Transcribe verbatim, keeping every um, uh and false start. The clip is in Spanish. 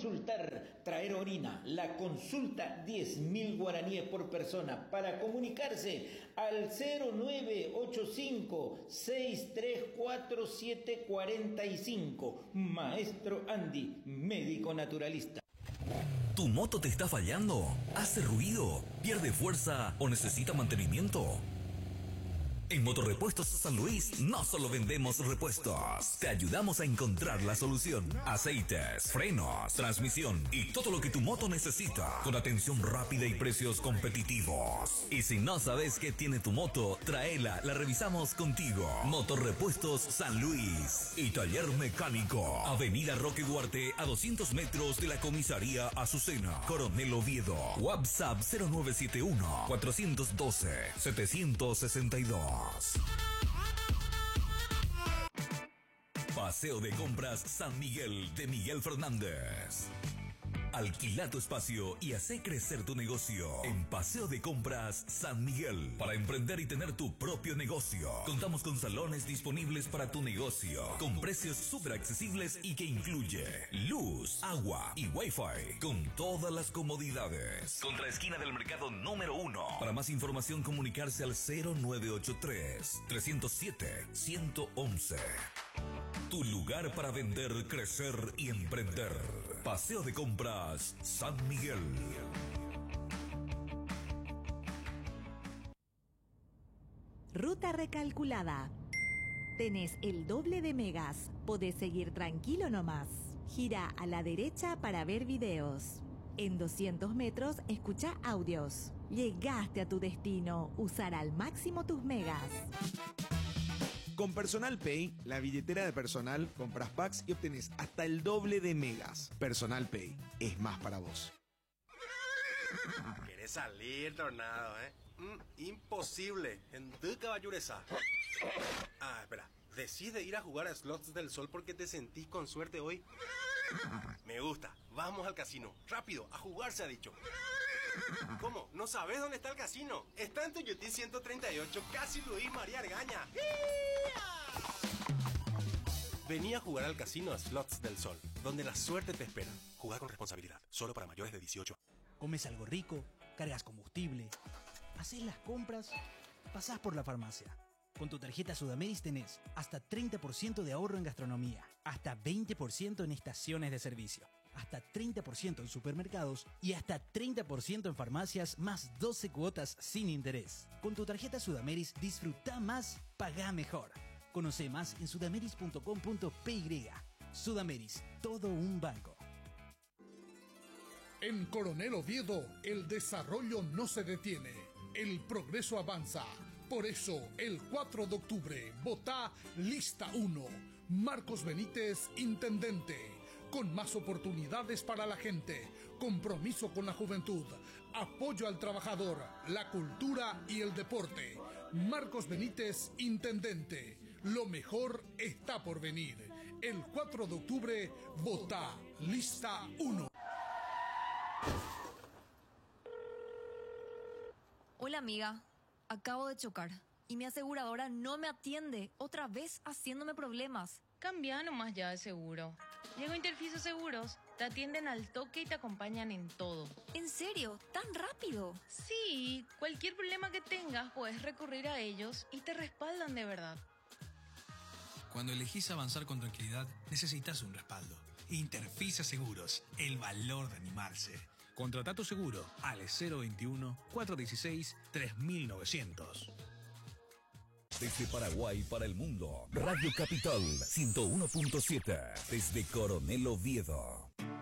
consultar, traer orina. La consulta diez mil guaraníes por persona. Para comunicarse al cero nueve ocho cinco seis tres cuatro siete cuatro cinco. Maestro Andy, médico naturalista. ¿Tu moto te está fallando? ¿Hace ruido? ¿Pierde fuerza o necesita mantenimiento? En Motorrepuestos San Luis no solo vendemos repuestos, te ayudamos a encontrar la solución. Aceites, frenos, transmisión y todo lo que tu moto necesita, con atención rápida y precios competitivos. Y si no sabes qué tiene tu moto, tráela, la revisamos contigo. Motorrepuestos San Luis y Taller Mecánico, Avenida Roque Duarte, a doscientos metros de la comisaría Azucena, Coronel Oviedo. WhatsApp cero nueve siete uno cuatro uno dos siete seis dos. Paseo de Compras San Miguel de Miguel Fernández. Alquila tu espacio y hace crecer tu negocio en Paseo de Compras San Miguel. Para emprender y tener tu propio negocio, contamos con salones disponibles para tu negocio, con precios súper accesibles y que incluye luz, agua y wifi, con todas las comodidades. Contra la esquina del mercado número uno. Para más información, comunicarse al cero nueve ocho tres tres cero siete uno uno uno. Tu lugar para vender, crecer y emprender. Paseo de Compras San Miguel. Ruta recalculada. Tenés el doble de megas. Podés seguir tranquilo nomás. Gira a la derecha para ver videos. En doscientos metros, escucha audios. Llegaste a tu destino. Usar al máximo tus megas. Con Personal Pay, la billetera de personal, compras packs y obtenés hasta el doble de megas. Personal Pay es más para vos. ¿Querés salir, Tornado, eh? Mm, imposible. En tu caballureza. Ah, espera. ¿Decís de ir a jugar a Slots del Sol porque te sentís con suerte hoy? Me gusta. Vamos al casino. Rápido, a jugar se ha dicho. ¿Cómo? ¿No sabes dónde está el casino? Está en Tuyutí ciento treinta y ocho, casi Luis María Argaña. Vení a jugar al casino Slots del Sol, donde la suerte te espera. Jugar con responsabilidad, solo para mayores de dieciocho. Comes algo rico, cargas combustible, haces las compras, pasás por la farmacia. Con tu tarjeta Sudameris tenés hasta treinta por ciento de ahorro en gastronomía, hasta veinte por ciento en estaciones de servicio, hasta treinta por ciento en supermercados y hasta treinta por ciento en farmacias, más doce cuotas sin interés. Con tu tarjeta Sudameris disfruta más, pagá mejor. Conoce más en sudameris punto com punto p y. Sudameris, todo un banco. En Coronel Oviedo, el desarrollo no se detiene, el progreso avanza. Por eso, el cuatro de octubre, votá Lista uno. Marcos Benítez, Intendente. Con más oportunidades para la gente, compromiso con la juventud, apoyo al trabajador, la cultura y el deporte. Marcos Benítez, Intendente. Lo mejor está por venir. El cuatro de octubre, votá Lista uno. Hola amiga, acabo de chocar y mi aseguradora no me atiende, otra vez haciéndome problemas. Cambia nomás ya de seguro. Llegó Interfiso Seguros, te atienden al toque y te acompañan en todo. ¿En serio? ¿Tan rápido? Sí, cualquier problema que tengas puedes recurrir a ellos y te respaldan de verdad. Cuando elegís avanzar con tranquilidad, necesitas un respaldo. Interfisa Seguros, el valor de animarse. Contrata tu seguro al cero veintiuno, cuatrocientos dieciséis, tres mil novecientos. Desde Paraguay para el mundo, Radio Capital ciento uno punto siete, desde Coronel Oviedo.